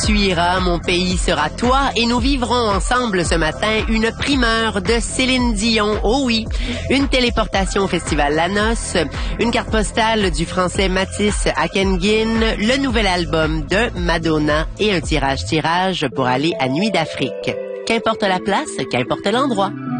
Tu iras, mon pays sera toi et nous vivrons ensemble ce matin une primeur de Céline Dion. Oh oui, une téléportation au Festival La Noce, une carte postale du français Mathis Akenguin, le nouvel album de Madonna et un tirage pour aller à Nuit d'Afrique. Qu'importe la place, qu'importe l'endroit.